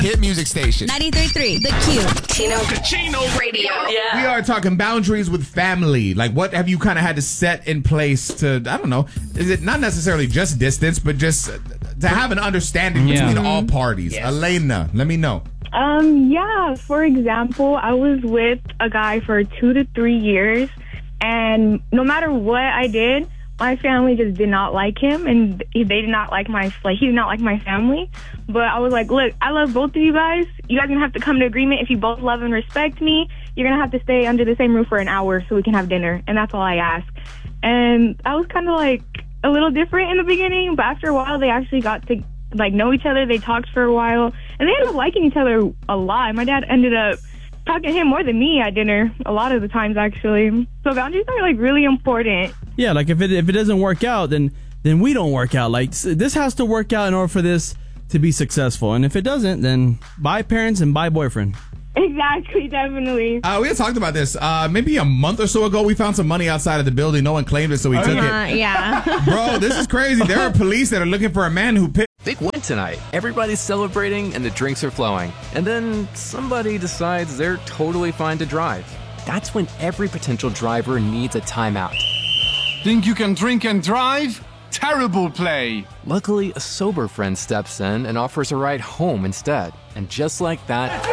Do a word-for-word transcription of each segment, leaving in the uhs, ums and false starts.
hit music station. ninety-three point three, The Q. Tino Cucino Radio. Yeah. We are talking boundaries with family. Like, what have you kind of had to set in place to, I don't know, is it not necessarily just distance, but just to have an understanding Yeah. between all parties? Yes. Elena, let me know. Um, yeah, for example, I was with a guy for two to three years, and no matter what I did, my family just did not like him, and they did not like my, like, he did not like my family. But I was like, look, I love both of you guys. You guys are going to have to come to agreement. If you both love and respect me, you're going to have to stay under the same roof for an hour so we can have dinner. And that's all I ask. And I was kind of like a little different in the beginning, but after a while, they actually got to like know each other. They talked for a while, and they ended up liking each other a lot. My dad ended up talking to him more than me at dinner a lot of the times, actually. So boundaries are like really important. Yeah, like if it if it doesn't work out, then then we don't work out. Like s- this has to work out in order for this to be successful. And if it doesn't, then bye parents and bye boyfriend. Exactly, definitely. Uh, we had talked about this uh, maybe a month or so ago. We found some money outside of the building. No one claimed it, so we took Uh, it. yeah. Bro, this is crazy. There are police that are looking for a man who picked. Big win tonight. Everybody's celebrating and the drinks are flowing. And then somebody decides they're totally fine to drive. That's when every potential driver needs a timeout. Think you can drink and drive? Terrible play. Luckily, a sober friend steps in and offers a ride home instead. And just like that,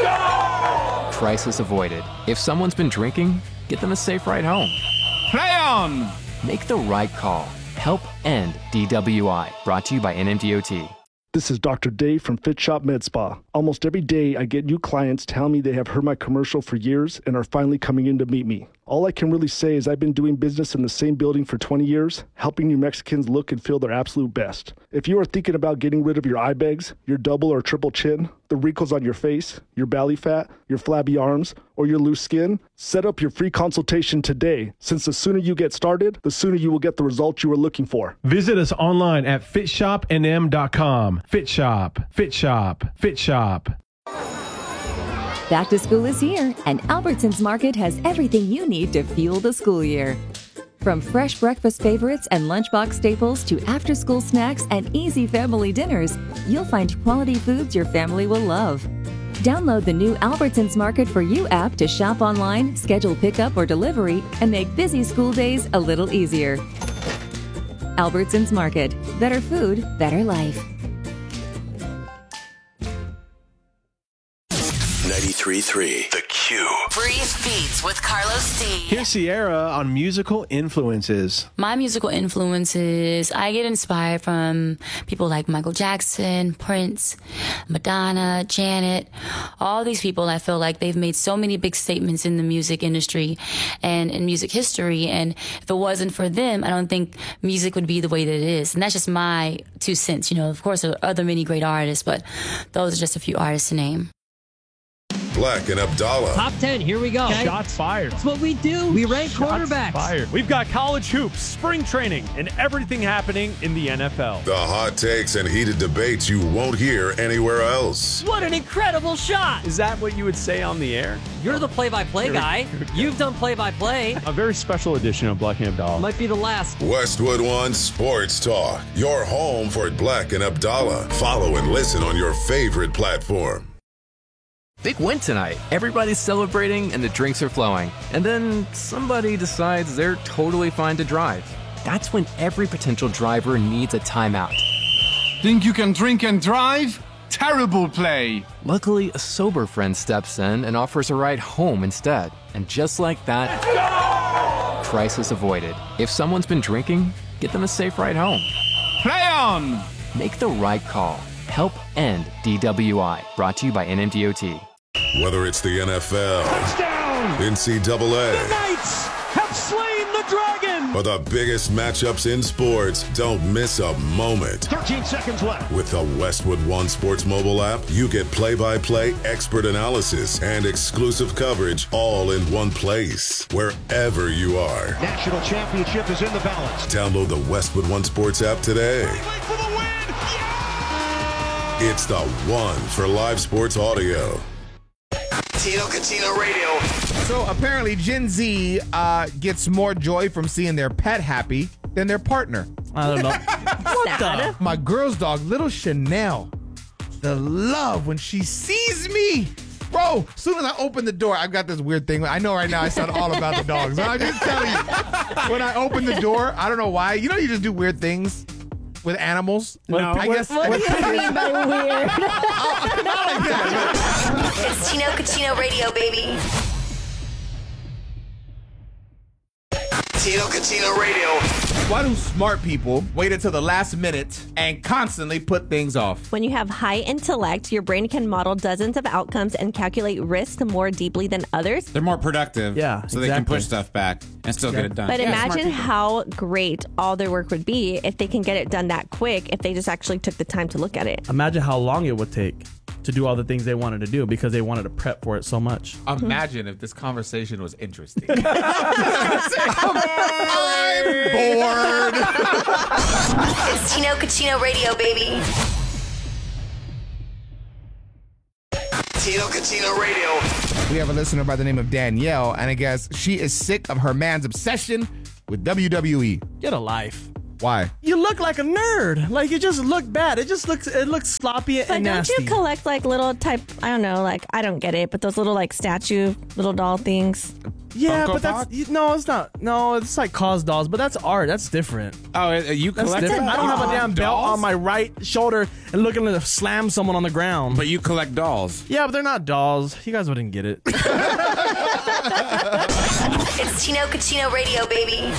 crisis avoided. If someone's been drinking, get them a safe ride home. Play on! Make the right call. Help end D W I. Brought to you by N M D O T. This is Doctor Dave from Fit Shop Med Spa. Almost every day, I get new clients tell me they have heard my commercial for years and are finally coming in to meet me. All I can really say is I've been doing business in the same building for twenty years, helping New Mexicans look and feel their absolute best. If you are thinking about getting rid of your eye bags, your double or triple chin, the wrinkles on your face, your belly fat, your flabby arms, or your loose skin, set up your free consultation today, since the sooner you get started, the sooner you will get the results you are looking for. Visit us online at fit shop n m dot com. Fit Shop, Fit Shop, Fit Shop. Back to school is here, and Albertsons Market has everything you need to fuel the school year. From fresh breakfast favorites and lunchbox staples to after-school snacks and easy family dinners, you'll find quality foods your family will love. Download the new Albertsons Market for You app to shop online, schedule pickup or delivery, and make busy school days a little easier. Albertsons Market. Better food, better life. ninety-three point three, The Q. Brief Beats with Carlos D. Here's Sierra on musical influences. My musical influences, I get inspired from people like Michael Jackson, Prince, Madonna, Janet. All these people, I feel like they've made so many big statements in the music industry and in music history. And if it wasn't for them, I don't think music would be the way that it is. And that's just my two cents. You know, of course, there are other many great artists, but those are just a few artists to name. Black and Abdallah. Top ten, here we go. Okay. Shots fired. That's what we do. We rank Shots quarterbacks. fired. We've got college hoops, spring training, and everything happening in the N F L. The hot takes and heated debates you won't hear anywhere else. What an incredible shot. Is that what you would say on the air? You're the play-by-play guy. You've done play-by-play. A very special edition of Black and Abdallah. Might be the last. Westwood One Sports Talk. Your home for Black and Abdallah. Follow and listen on your favorite platform. Big win tonight. Everybody's celebrating and the drinks are flowing. And then somebody decides they're totally fine to drive. That's when every potential driver needs a timeout. Think you can drink and drive? Terrible play. Luckily, a sober friend steps in and offers a ride home instead. And just like that, crisis avoided. If someone's been drinking, get them a safe ride home. Play on! Make the right call. Help end D W I. Brought to you by N M D O T. Whether it's the N F L, Touchdown! N C double A, The Knights have slain the dragon! or the biggest matchups in sports, don't miss a moment. thirteen seconds left. With the Westwood One Sports mobile app, you get play-by-play expert analysis and exclusive coverage all in one place, wherever you are. National championship is in the balance. Download the Westwood One Sports app today. For the win! It's the one for live sports audio. Tino Cucino Radio. So apparently Gen Z uh, gets more joy from seeing their pet happy than their partner. I don't know. What the? My girl's dog, little Chanel, the love when she sees me. Bro, as soon as I open the door, I've got this weird thing. I know right now I sound all about the dogs, but I'm just telling you. When I open the door, I don't know why. You know you just do weird things with animals? No. I guess. What do you mean by weird? It's Chino Cucino Radio, baby. Tino Cucino Radio. Why do smart people wait until the last minute and constantly put things off? When you have high intellect, your brain can model dozens of outcomes and calculate risk more deeply than others. They're more productive. Yeah, So they can exactly. push stuff back and still get it done. But Yeah, smart imagine people. how great all their work would be if they can get it done that quick, if they just actually took the time to look at it. Imagine how long it would take to do all the things they wanted to do because they wanted to prep for it so much. Imagine if this conversation was interesting. I'm bored. It's Chino Cucino Radio, baby. Tino Cucino Radio. We have a listener by the name of Danielle, and I guess she is sick of her man's obsession with W W E. Get a life. Why? You look like a nerd. Like you just look bad. It just looks it looks sloppy But and don't nasty. you collect like little type, I don't know, like, I don't get it, but those little like statue, little doll things? yeah, Funko but that's you, no, it's not. No, it's like cause dolls, but that's art. That's different. Oh, uh, you That's collect different. I don't have a damn belt dolls? on my right shoulder and looking to slam someone on the ground. But you collect dolls. Yeah, but they're not dolls. You guys wouldn't get it. It's Chino Cucino Radio, baby.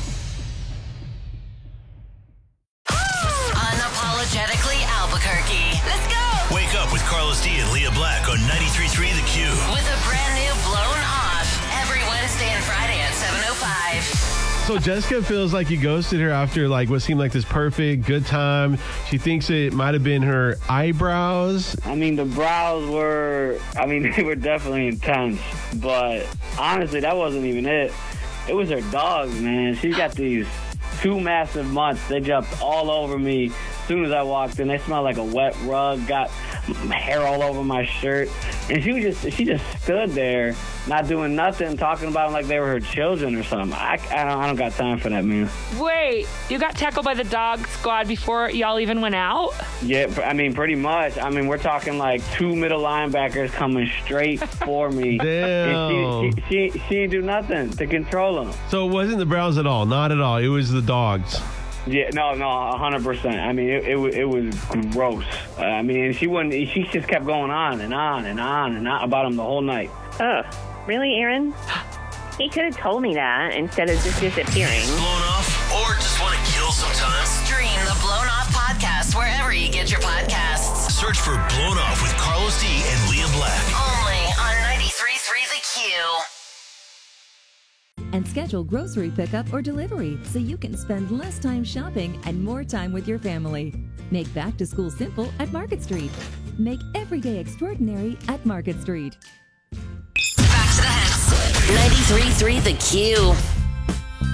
Unapologetically Albuquerque. Let's go! Wake up with Carlos D and Leah Black on ninety-three point three The Q. With a brand new Blown Off every Wednesday and Friday at seven oh five. So Jessica feels like you ghosted her after like what seemed like this perfect good time. She thinks it might have been her eyebrows. I mean, the brows were, I mean, they were definitely intense. But honestly, that wasn't even it. It was her dogs, man. She's got these two massive mutts. They jumped all over me as soon as I walked in. They smelled like a wet rug, got hair all over my shirt. And she was just, she just stood there, not doing nothing, talking about them like they were her children or something. I, I, don't, I don't got time for that, man. Wait, you got tackled by the dog squad before y'all even went out? Yeah, I mean, pretty much. I mean, we're talking like two middle linebackers coming straight for me. Damn. And she, she, she, she didn't do nothing to control them. So it wasn't the brows at all. Not at all. It was the dogs. Yeah, no, no, one hundred percent. I mean, it, it, wa- it was gross. Uh, I mean, she wouldn't, she just kept going on and on and on and on about him the whole night. Ugh. Really, Aaron? He could have told me that instead of just disappearing. Blown off or just want to kill some time? Stream the Blown Off podcast wherever you get your podcasts. Search for Blown Off with Carlos D and Leah Black. Only on ninety-three point three The Q. And schedule grocery pickup or delivery so you can spend less time shopping and more time with your family. Make back to school simple at Market Street. Make every day extraordinary at Market Street. Back to the hits. ninety-three point three The Q.